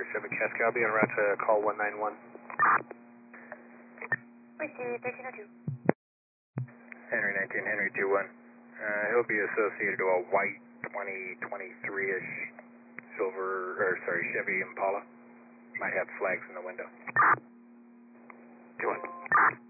Chevy Cascade. I'll be en route to call 191. Whiskey 1302. Henry 19, Henry 21. He'll be associated to a white 2023-ish Chevy Impala. Might have flags in the window. 21.